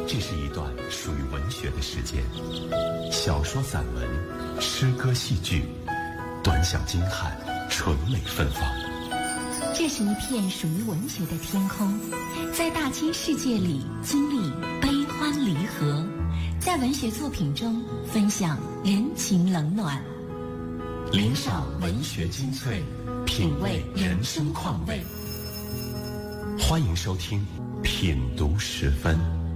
这是一段属于文学的时间，小说、散文、诗歌、戏剧，短小精悍，纯美芬芳。 这是一片属于文学的天空，在大千世界里经历悲欢离合，在文学作品中分享人情冷暖， 领赏文学精粹，品味人生况味。欢迎收听品读十分。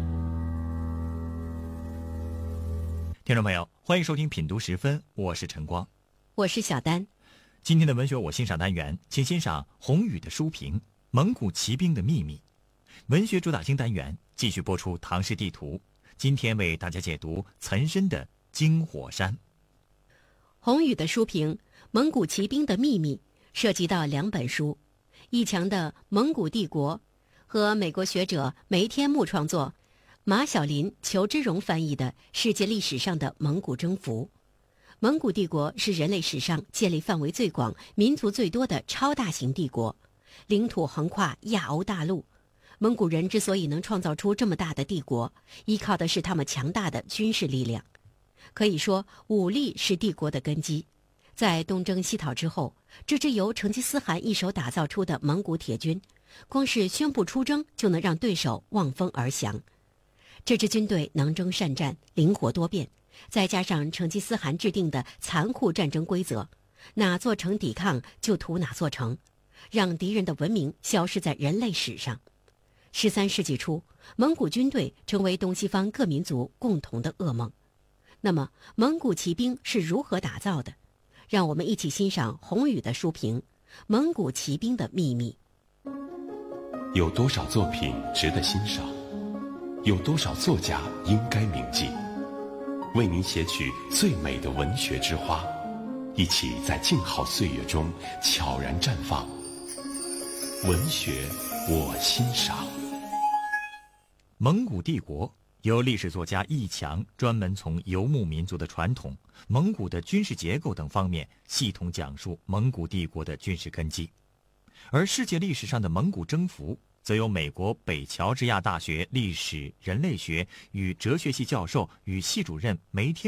听众朋友，欢迎收听品读十分，我是陈光， 我是小丹。 今天的文学我欣赏单元，请欣赏宏宇的书评《蒙古骑兵的秘密》。文学主打星单元继续播出唐诗地图，今天为大家解读岑参的《金火山》。 宏宇的书评《蒙古骑兵的秘密》涉及到两本书，易强的《蒙古帝国》和美国学者梅天木创作，马晓林、裘之荣翻译的《世界历史上的蒙古征服》。蒙古帝国是人类史上建立范围最广、民族最多的超大型帝国，领土横跨亚欧大陆。蒙古人之所以能创造出这么大的帝国，依靠的是他们强大的军事力量。可以说，武力是帝国的根基。在东征西讨之后，这支由成吉思汗一手打造出的蒙古铁军，光是宣布出征就能让对手望风而降。这支军队能征善战，灵活多变，再加上成吉思汗制定的残酷战争规则，哪座城抵抗就屠哪座城，让敌人的文明消失在人类史上。13世纪初，蒙古军队成为东西方各民族共同的噩梦。那么，蒙古骑兵是如何打造的？让我们一起欣赏宏宇的书评《蒙古骑兵的秘密》。 有多少作品值得欣赏？有多少作家应该铭记？为您写取最美的文学之花，一起在静好岁月中悄然绽放。文学我欣赏。 蒙古帝国由历史作家易强专门从游牧民族的传统、蒙古的军事结构等方面系统讲述蒙古帝国的军事根基。而世界历史上的蒙古征服，则由美国北乔治亚大学历史、人类学与哲学系教授与系主任梅天